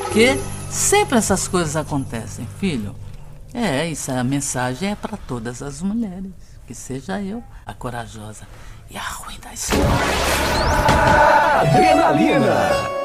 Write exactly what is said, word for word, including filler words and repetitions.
Porque sempre essas coisas acontecem, filho. É, isso, a mensagem é para todas as mulheres. Que seja eu a corajosa e a ruim da história. Adrenalina.